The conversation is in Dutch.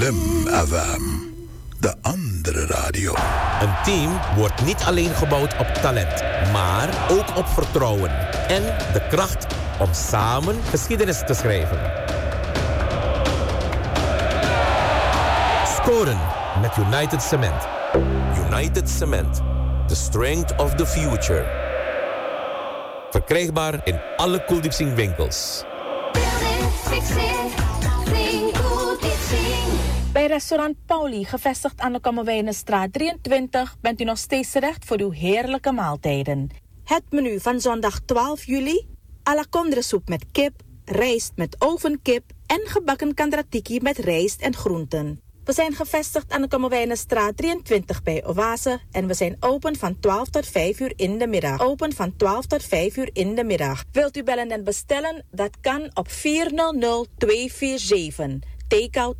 Slam FM. De andere radio. Een team wordt niet alleen gebouwd op talent, maar ook op vertrouwen. En de kracht om samen geschiedenis te schrijven. Scoren met United Cement. United Cement. The strength of the future. Verkrijgbaar in alle Koeldiepsing winkels. Bij restaurant Pauli, gevestigd aan de Kommerwijnenstraat 23, bent u nog steeds terecht voor uw heerlijke maaltijden. Het menu van zondag 12 juli, à la kondresoep met kip, rijst met ovenkip en gebakken kandratiki met rijst en groenten. We zijn gevestigd aan de Kommerwijnenstraat 23 bij Oase en we zijn open van 12 tot 5 uur in de middag. Open van 12 tot 5 uur in de middag. Wilt u bellen en bestellen? Dat kan op 400-247. Take-out